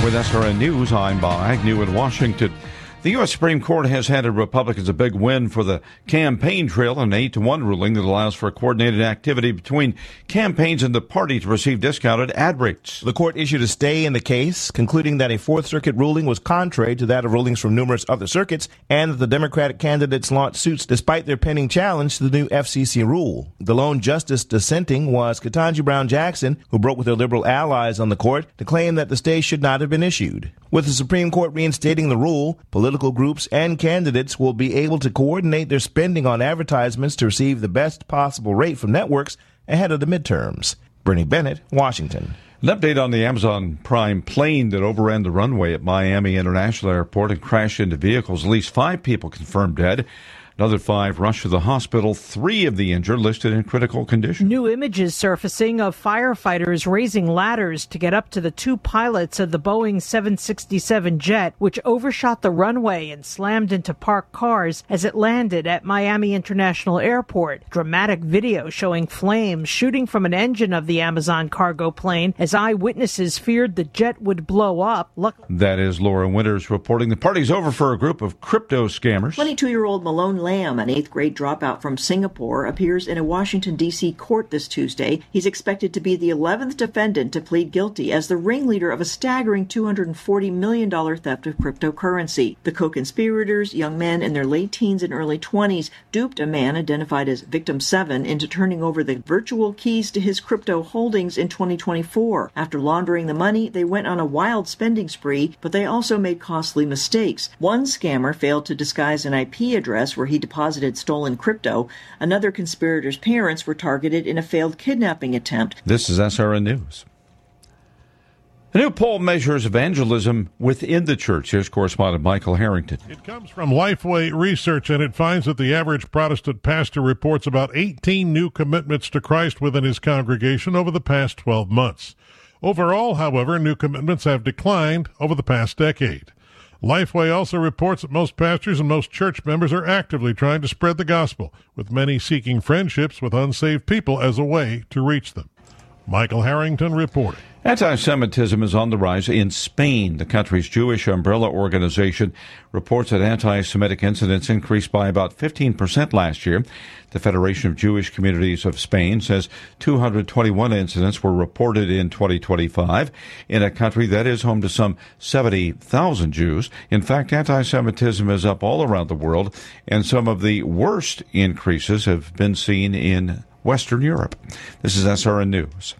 With SRN News, I'm Bob Agnew in Washington. The U.S. Supreme Court has handed Republicans a big win for the campaign trail, an 8-1 ruling that allows for coordinated activity between campaigns and the party to receive discounted ad rates. The court issued a stay in the case, concluding that a Fourth Circuit ruling was contrary to that of rulings from numerous other circuits, and that the Democratic candidates launched suits despite their pending challenge to the new FCC rule. The lone justice dissenting was Ketanji Brown Jackson, who broke with her liberal allies on the court to claim that the stay should not have been issued. With the Supreme Court reinstating the rule, political groups and candidates will be able to coordinate their spending on advertisements to receive the best possible rate from networks ahead of the midterms. Bernie Bennett, Washington. An update on the Amazon Prime plane that overran the runway at Miami International Airport and crashed into vehicles. At least 5 people confirmed dead. Another 5 rushed to the hospital. 3 of the injured listed in critical condition. New images surfacing of firefighters raising ladders to get up to the 2 pilots of the Boeing 767 jet, which overshot the runway and slammed into parked cars as it landed at Miami International Airport. Dramatic video showing flames shooting from an engine of the Amazon cargo plane as eyewitnesses feared the jet would blow up. That is Laura Winters reporting. The party's over for a group of crypto scammers. 22-year-old Malone Lamb, an 8th grade dropout from Singapore, appears in a Washington, D.C. court this Tuesday. He's expected to be the 11th defendant to plead guilty as the ringleader of a staggering $240 million theft of cryptocurrency. The co-conspirators, young men in their late teens and early 20s, duped a man identified as Victim 7 into turning over the virtual keys to his crypto holdings in 2024. After laundering the money, they went on a wild spending spree, but they also made costly mistakes. One scammer failed to disguise an IP address where he deposited stolen crypto. Another conspirator's parents were targeted in a failed kidnapping attempt. This is SRN News. A new poll measures evangelism within the church. Here's correspondent Michael Harrington. It comes from Lifeway Research, and it finds that the average Protestant pastor reports about 18 new commitments to Christ within his congregation over the past 12 months. Overall, however, new commitments have declined over the past decade. Lifeway also reports that most pastors and most church members are actively trying to spread the gospel, with many seeking friendships with unsaved people as a way to reach them. Michael Harrington reporting. Anti-Semitism is on the rise in Spain. The country's Jewish umbrella organization reports that anti-Semitic incidents increased by about 15% last year. The Federation of Jewish Communities of Spain says 221 incidents were reported in 2025 in a country that is home to some 70,000 Jews. In fact, anti-Semitism is up all around the world, and some of the worst increases have been seen in Western Europe. This is SRN News.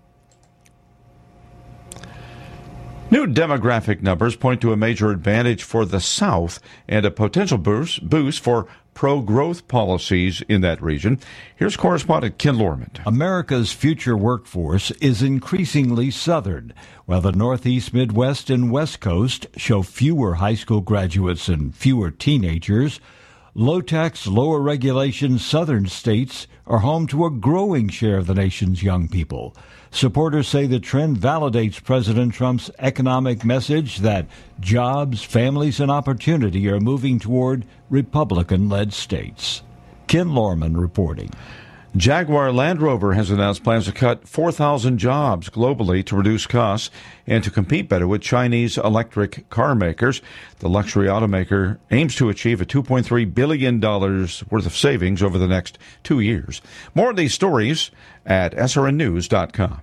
New demographic numbers point to a major advantage for the South and a potential boost for pro-growth policies in that region. Here's correspondent Ken Lorman. America's future workforce is increasingly Southern, while the Northeast, Midwest, and West Coast show fewer high school graduates and fewer teenagers. Low-tax, lower-regulation Southern states are home to a growing share of the nation's young people. Supporters say the trend validates President Trump's economic message that jobs, families, and opportunity are moving toward Republican-led states. Ken Lorman reporting. Jaguar Land Rover has announced plans to cut 4,000 jobs globally to reduce costs and to compete better with Chinese electric car makers. The luxury automaker aims to achieve a $2.3 billion worth of savings over the next 2 years. More of these stories at srnnews.com.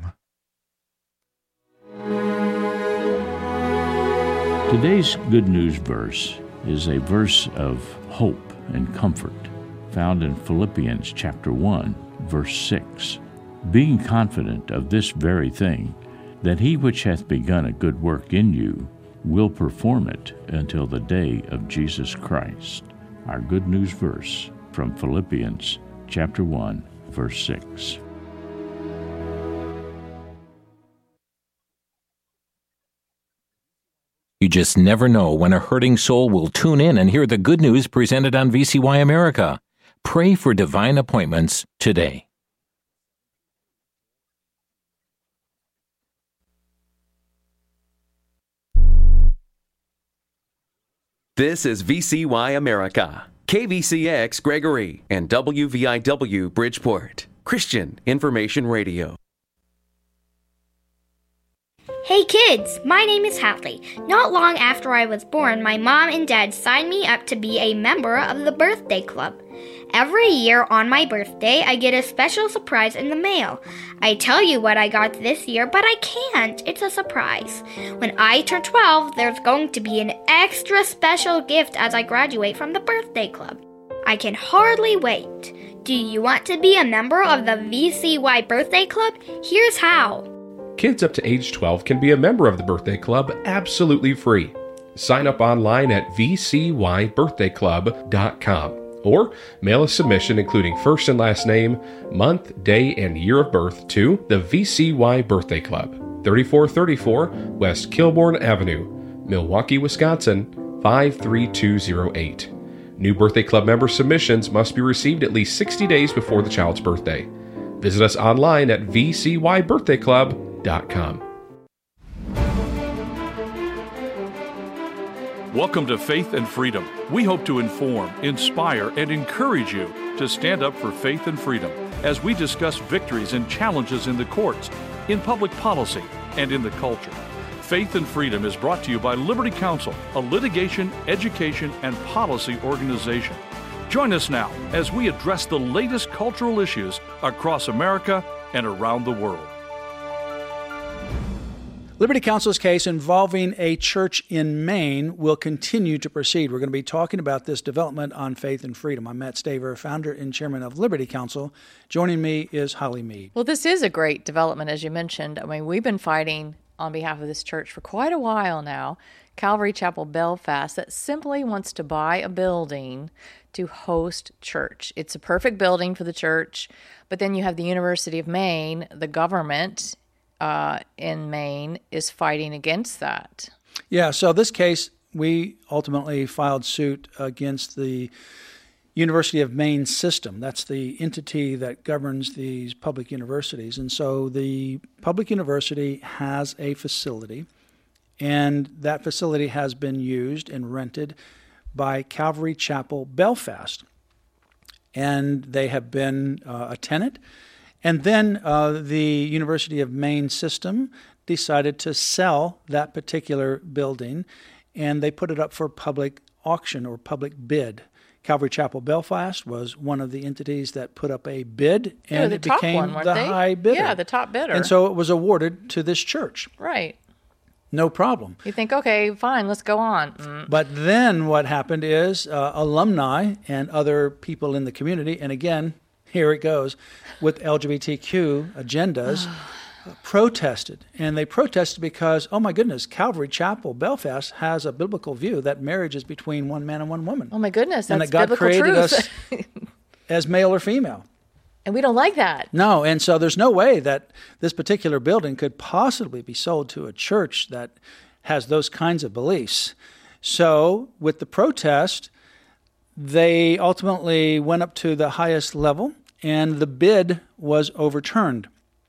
Today's Good News verse is a verse of hope and comfort, found in Philippians chapter 1, verse 6. Being confident of this very thing, that he which hath begun a good work in you will perform it until the day of Jesus Christ. Our Good News verse from Philippians chapter 1, verse 6. You just never know when a hurting soul will tune in and hear the good news presented on VCY America. Pray for divine appointments today. This is VCY America, KVCX Gregory, and WVIW Bridgeport, Christian Information Radio. Hey kids, my name is Hadley. Not long after I was born, my mom and dad signed me up to be a member of the birthday club. Every year on my birthday, I get a special surprise in the mail. I tell you what I got this year, but I can't. It's a surprise. When I turn 12, there's going to be an extra special gift as I graduate from the birthday club. I can hardly wait. Do you want to be a member of the VCY Birthday Club? Here's how. Kids up to age 12 can be a member of the birthday club absolutely free. Sign up online at vcybirthdayclub.com or mail a submission including first and last name, month, day, and year of birth to the VCY Birthday Club, 3434 West Kilbourne Avenue, Milwaukee, Wisconsin, 53208. New birthday club member submissions must be received at least 60 days before the child's birthday. Visit us online at vcybirthdayclub.com. Welcome to Faith and Freedom. We hope to inform, inspire, and encourage you to stand up for faith and freedom as we discuss victories and challenges in the courts, in public policy, and in the culture. Faith and Freedom is brought to you by Liberty Counsel, a litigation, education, and policy organization. Join us now as we address the latest cultural issues across America and around the world. Liberty Counsel's case involving a church in Maine will continue to proceed. We're going to be talking about this development on Faith and Freedom. I'm Matt Staver, founder and chairman of Liberty Counsel. Joining me is Holly Mead. Well, this is a great development, as you mentioned. I mean, we've been fighting on behalf of this church for quite a while now, Calvary Chapel Belfast, that simply wants to buy a building to host church. It's a perfect building for the church, but then you have the University of Maine, the government in Maine is fighting against that. Yeah, so this case, we ultimately filed suit against the University of Maine system. That's the entity that governs these public universities. And so the public university has a facility, and that facility has been used and rented by Calvary Chapel Belfast. And they have been a tenant. And then the University of Maine system decided to sell that particular building, and they put it up for public auction or public bid. Calvary Chapel Belfast was one of the entities that put up a bid, and it became the high bidder. Yeah, the top bidder. And so it was awarded to this church. Right. No problem. You think, okay, fine, let's go on. But then what happened is alumni and other people in the community, and again, here it goes, with LGBTQ agendas, protested. And they protested because, oh my goodness, Calvary Chapel Belfast has a biblical view that marriage is between one man and one woman. Oh my goodness, that's and that God biblical created truth. us as male or female. And we don't like that. No, and so there's no way that this particular building could possibly be sold to a church that has those kinds of beliefs. So with the protest, they ultimately went up to the highest level, and the bid was overturned.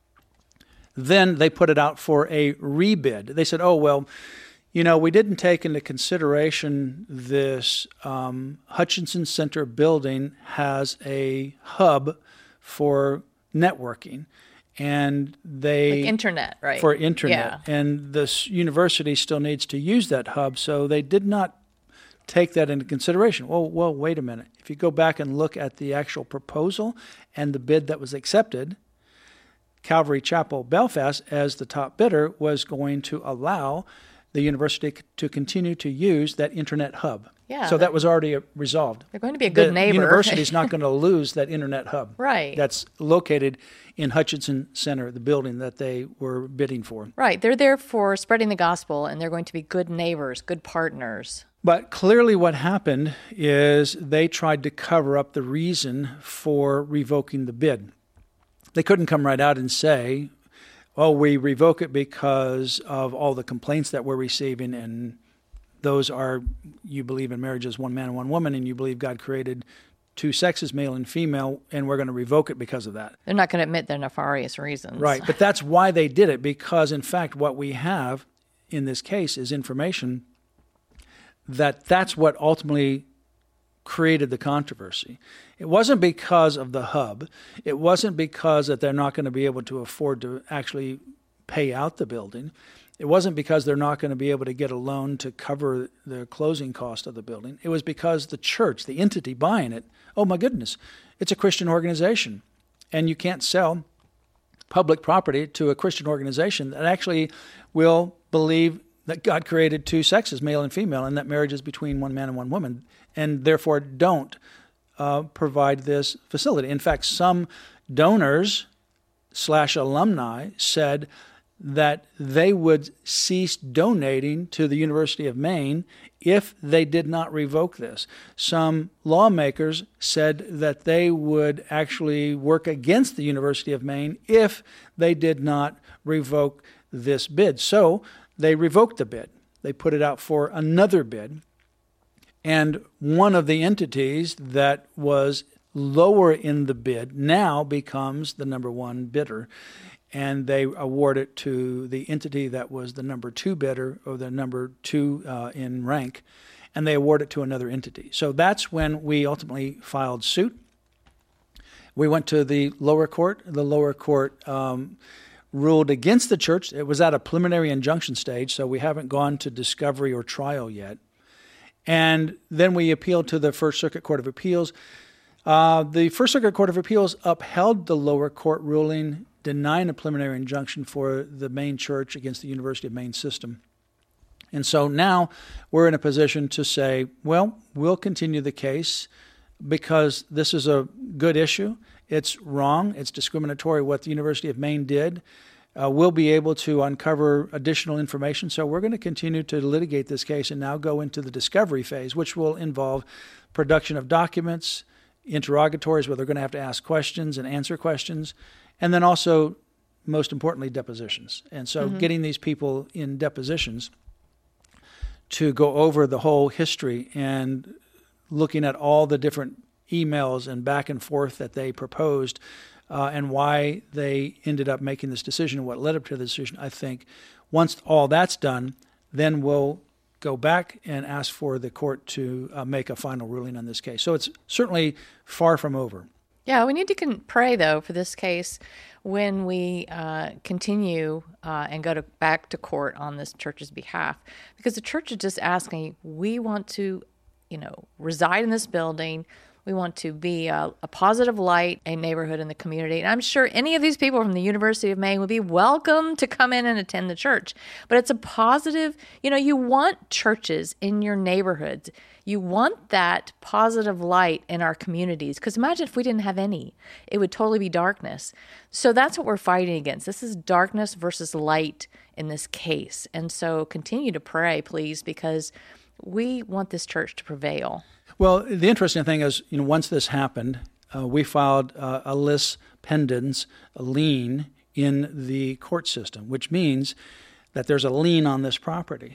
Then they put it out for a rebid. They said, oh, well, you know, we didn't take into consideration this Hutchinson Center building has a hub for networking, and they... Like internet, right? For internet. Yeah. And this university still needs to use that hub, so they did not take that into consideration. Well, wait a minute. If you go back and look at the actual proposal and the bid that was accepted, Calvary Chapel Belfast, as the top bidder, was going to allow the university to continue to use that internet hub. Yeah, so that was already resolved. They're going to be a good neighbor. The university is not going to lose that internet hub. Right. That's located in Hutchinson Center, the building that they were bidding for. Right. They're there for spreading the gospel, and they're going to be good neighbors, good partners. But clearly what happened is they tried to cover up the reason for revoking the bid. They couldn't come right out and say, oh, we revoke it because of all the complaints that we're receiving, and those are, you believe in marriage as one man and one woman, and you believe God created two sexes, male and female, and we're going to revoke it because of that. They're not going to admit their nefarious reasons. Right, but that's why they did it, because, in fact, what we have in this case is information that's what ultimately created the controversy. It wasn't because of the hub. It wasn't because that they're not going to be able to afford to actually pay out the building. it wasn't because they're not going to be able to get a loan to cover the closing cost of the building. It was because the church, the entity buying it, oh my goodness, it's a Christian organization, and you can't sell public property to a Christian organization that actually will believe that God created two sexes, male and female, and that marriage is between one man and one woman, and therefore don't provide this facility. In fact, some donors / alumni said that they would cease donating to the University of Maine if they did not revoke this. Some lawmakers said that they would actually work against the University of Maine if they did not revoke this bid. So they revoked the bid. They put it out for another bid. And one of the entities that was lower in the bid now becomes the number one bidder. And they award it to the entity that was the number two bidder, or the number two in rank, and they award it to another entity. So that's when we ultimately filed suit. We went to the lower court. The lower court ruled against the church. It was at a preliminary injunction stage, so we haven't gone to discovery or trial yet. And then we appealed to the First Circuit Court of Appeals. The First Circuit Court of Appeals upheld the lower court ruling, denying a preliminary injunction for the Maine church against the University of Maine system. And so now we're in a position to say, well, we'll continue the case because this is a good issue. It's wrong. It's discriminatory what the University of Maine did. We'll be able to uncover additional information. So we're going to continue to litigate this case and now go into the discovery phase, which will involve production of documents, interrogatories where they're going to have to ask questions and answer questions, and then also, most importantly, depositions. And so getting these people in depositions to go over the whole history and looking at all the different emails and back and forth that they proposed and why they ended up making this decision and what led up to the decision, I think once all that's done, then we'll go back and ask for the court to make a final ruling on this case. So it's certainly far from over. Yeah, we need to pray, though, for this case when we continue and go back to court on this church's behalf, because the church is just asking, we want to, reside in this building. We want to be a positive light, a neighborhood in the community. And I'm sure any of these people from the University of Maine would be welcome to come in and attend the church. But it's a positive, you want churches in your neighborhoods. You want that positive light in our communities, because imagine if we didn't have any. It would totally be darkness. So that's what we're fighting against. This is darkness versus light in this case. And so continue to pray, please, because we want this church to prevail. Well, the interesting thing is, once this happened, we filed a lis pendens, a lien in the court system, which means that there's a lien on this property.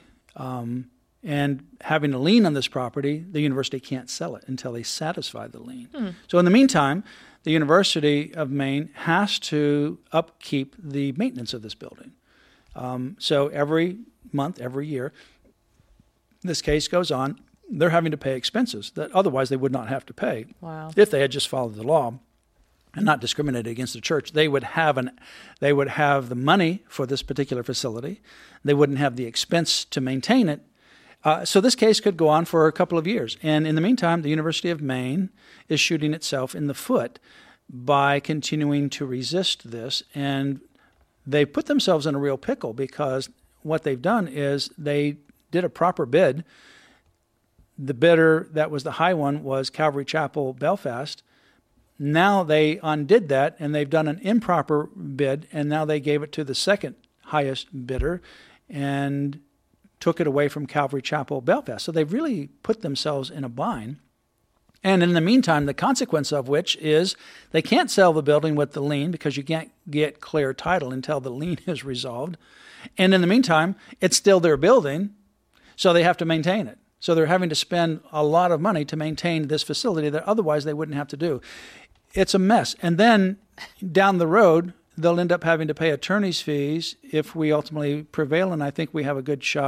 And having a lien on this property, the university can't sell it until they satisfy the lien. So in the meantime, the University of Maine has to upkeep the maintenance of this building. So every month, every year, this case goes on. They're having to pay expenses that otherwise they would not have to pay. Wow. If they had just followed the law and not discriminated against the church. They would have the money for this particular facility. They wouldn't have the expense to maintain it. So this case could go on for a couple of years. And in the meantime, the University of Maine is shooting itself in the foot by continuing to resist this. And they put themselves in a real pickle, because what they've done is they did a proper bid. The bidder that was the high one was Calvary Chapel Belfast. Now they undid that, and they've done an improper bid, and now they gave it to the second highest bidder and took it away from Calvary Chapel Belfast. So they've really put themselves in a bind. And in the meantime, the consequence of which is they can't sell the building with the lien, because you can't get clear title until the lien is resolved. And in the meantime, it's still their building, so they have to maintain it. So they're having to spend a lot of money to maintain this facility that otherwise they wouldn't have to do. It's a mess. And then down the road, they'll end up having to pay attorney's fees if we ultimately prevail, and I think we have a good shot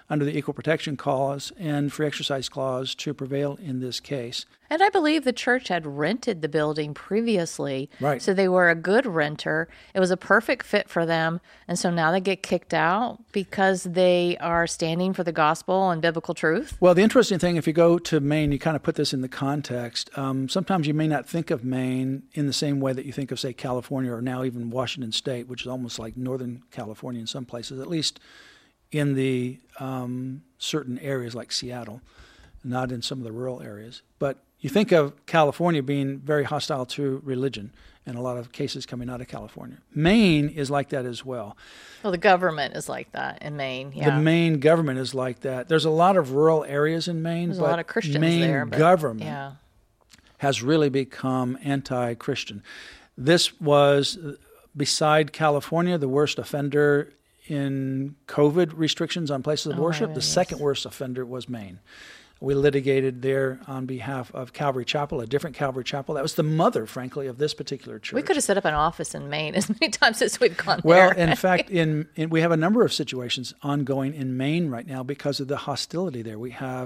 under the Equal Protection Clause and Free Exercise Clause to prevail in this case. And I believe the church had rented the building previously, right? So they were a good renter. It was a perfect fit for them, and so now they get kicked out because they are standing for the gospel and biblical truth? Well, the interesting thing, if you go to Maine, you kind of put this in the context. Sometimes you may not think of Maine in the same way that you think of, say, California or now even Washington State, which is almost like Northern California in some places, at least in the certain areas like Seattle, not in some of the rural areas. But you think of California being very hostile to religion, and a lot of cases coming out of California. Maine is like that as well. Well, the government is like that in Maine, yeah. The Maine government is like that. There's a lot of rural areas in Maine, There's but a lot of Christians Maine there, but, government has really become anti-Christian. This was, beside California, the worst offender in COVID restrictions on places of worship. The second worst offender was Maine. We litigated there on behalf of Calvary Chapel, a different Calvary Chapel. That was the mother, frankly, of this particular church. We could have set up an office in Maine as many times as we've gone there. Well, in fact, we have a number of situations ongoing in Maine right now because of the hostility there. We have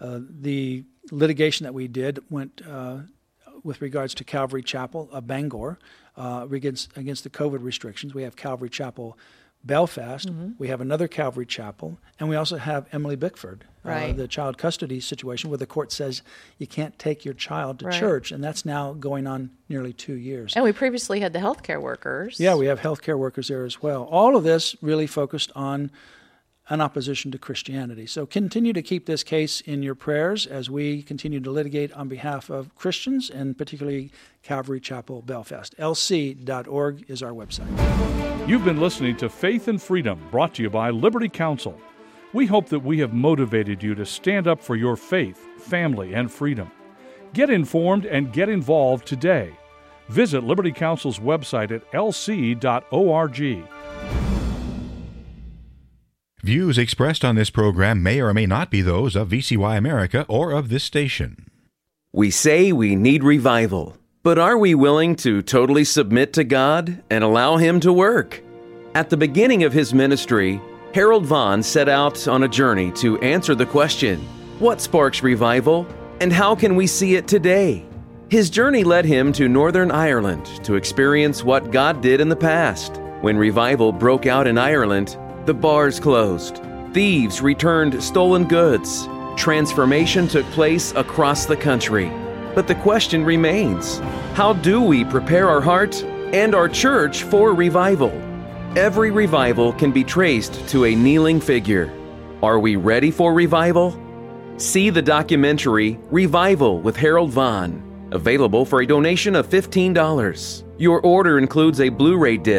the litigation that we did went with regards to Calvary Chapel, Bangor, against the COVID restrictions. We have Calvary Chapel Belfast, we have another Calvary Chapel, and we also have Emily Bickford, the child custody situation where the court says you can't take your child to church, and that's now going on nearly 2 years. And we previously had the healthcare workers. Yeah, we have healthcare workers there as well. All of this really focused on an opposition to Christianity. So continue to keep this case in your prayers as we continue to litigate on behalf of Christians, and particularly Calvary Chapel Belfast. lc.org is our website. You've been listening to Faith and Freedom, brought to you by Liberty Counsel. We hope that we have motivated you to stand up for your faith, family, and freedom. Get informed and get involved today. Visit Liberty Counsel's website at lc.org. Views expressed on this program may or may not be those of VCY America or of this station. We say we need revival, but are we willing to totally submit to God and allow Him to work? At the beginning of his ministry, Harold Vaughn set out on a journey to answer the question, what sparks revival and how can we see it today? His journey led him to Northern Ireland to experience what God did in the past. When revival broke out in Ireland, the bars closed. Thieves returned stolen goods. Transformation took place across the country. But the question remains, how do we prepare our heart and our church for revival? Every revival can be traced to a kneeling figure. Are we ready for revival? See the documentary Revival with Harold Vaughn, available for a donation of $15. Your order includes a Blu-ray disc